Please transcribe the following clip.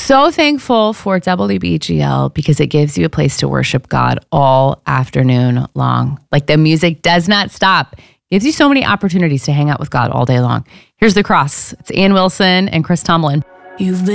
so thankful for WBGL because it gives you a place to worship God all afternoon long. Like the music does not stop. Gives you so many opportunities to hang out with God all day long. Here's The Cross. It's Ann Wilson and Chris Tomlin. You've been